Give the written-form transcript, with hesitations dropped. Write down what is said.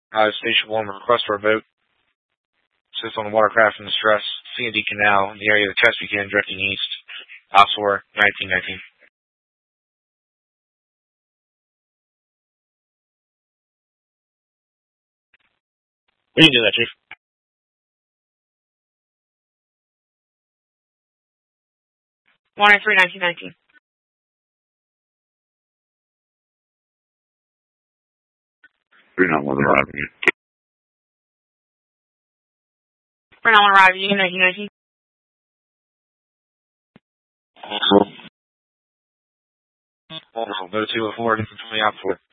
Station 1, request for a boat. Assist on the watercraft in distress. C&D Canal in the area of the test began drifting east. Osor, 1919. We can do that, Chief. Warning 3, 1919. Three not one arriving. 3 not 1 arriving, 1919. Boat 204, infantry out for